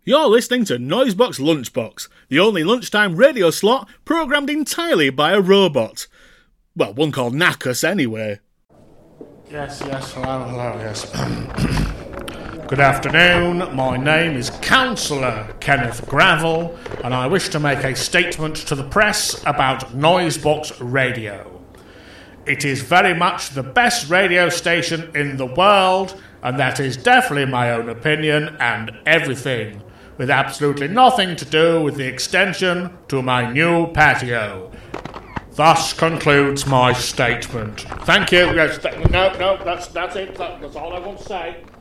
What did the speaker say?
You're listening to Noisebox Lunchbox, the only lunchtime radio slot programmed entirely by a robot. Well, one called Knackus anyway. Yes, hello, yes. Good afternoon, my name is Councillor Kenneth Gravel, and I wish to make a statement to the press about Noisebox Radio. It is very much the best radio station in the world, and that is definitely my own opinion and everything, with absolutely nothing to do with the extension to my new patio. Thus concludes my statement. Thank you. Yes, no, that's it. That's all I want to say.